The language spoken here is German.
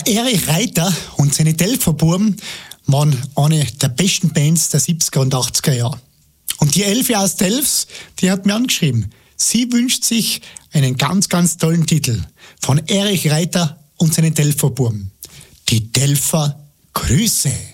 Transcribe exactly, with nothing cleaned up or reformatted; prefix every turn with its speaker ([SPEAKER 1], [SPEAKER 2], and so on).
[SPEAKER 1] Der Erich Reiter und seine Telferbuben waren eine der besten Bands der siebziger und achtziger Jahre. Und die Elfi aus Telfs, die hat mir angeschrieben, sie wünscht sich einen ganz, ganz tollen Titel von Erich Reiter und seinen Telferbuben. Die Telfer Grüße.